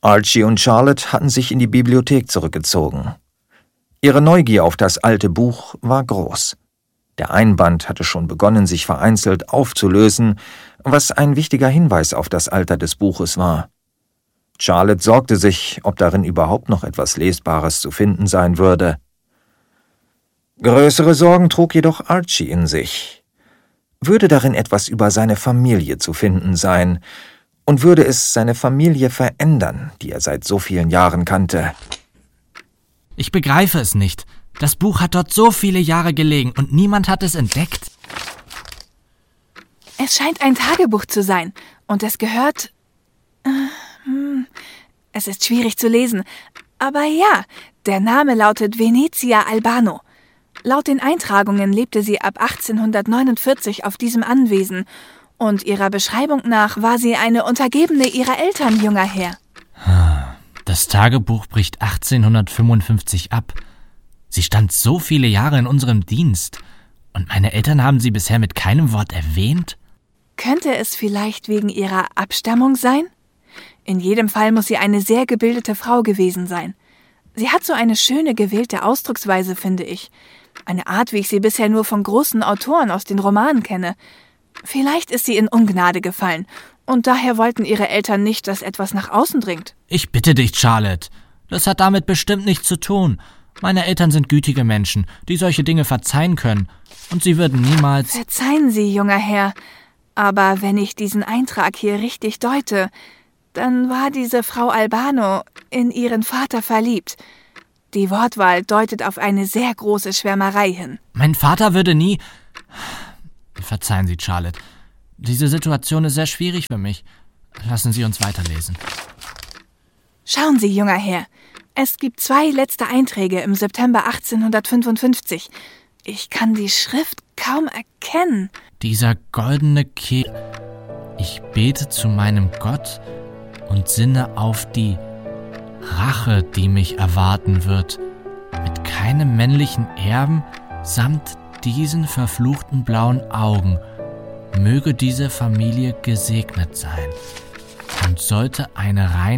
Archie und Charlotte hatten sich in die Bibliothek zurückgezogen. Ihre Neugier auf das alte Buch war groß. Der Einband hatte schon begonnen, sich vereinzelt aufzulösen, was ein wichtiger Hinweis auf das Alter des Buches war. Charlotte sorgte sich, ob darin überhaupt noch etwas Lesbares zu finden sein würde. Größere Sorgen trug jedoch Archie in sich. Würde darin etwas über seine Familie zu finden sein, und würde es seine Familie verändern, die er seit so vielen Jahren kannte? Ich begreife es nicht. Das Buch hat dort so viele Jahre gelegen und niemand hat es entdeckt. Es scheint ein Tagebuch zu sein und es gehört... Es ist schwierig zu lesen, aber ja, der Name lautet Venezia Albano. Laut den Eintragungen lebte sie ab 1849 auf diesem Anwesen und ihrer Beschreibung nach war sie eine Untergebene ihrer Eltern, junger Herr. Das Tagebuch bricht 1855 ab. Sie stand so viele Jahre in unserem Dienst und meine Eltern haben sie bisher mit keinem Wort erwähnt? Könnte es vielleicht wegen ihrer Abstammung sein? In jedem Fall muss sie eine sehr gebildete Frau gewesen sein. Sie hat so eine schöne gewählte Ausdrucksweise, finde ich. Eine Art, wie ich sie bisher nur von großen Autoren aus den Romanen kenne. Vielleicht ist sie in Ungnade gefallen und daher wollten ihre Eltern nicht, dass etwas nach außen dringt. Ich bitte dich, Charlotte. Das hat damit bestimmt nichts zu tun. Meine Eltern sind gütige Menschen, die solche Dinge verzeihen können. Und sie würden niemals... Verzeihen Sie, junger Herr. Aber wenn ich diesen Eintrag hier richtig deute, dann war diese Frau Albano in ihren Vater verliebt. Die Wortwahl deutet auf eine sehr große Schwärmerei hin. Mein Vater würde nie... Verzeihen Sie, Charlotte. Diese Situation ist sehr schwierig für mich. Lassen Sie uns weiterlesen. Schauen Sie, junger Herr. Es gibt 2 letzte Einträge im September 1855. Ich kann die Schrift kaum erkennen. Dieser goldene Ich bete zu meinem Gott und sinne auf die Rache, die mich erwarten wird, mit keinem männlichen Erben samt diesen verfluchten blauen Augen. Möge diese Familie gesegnet sein und sollte eine reine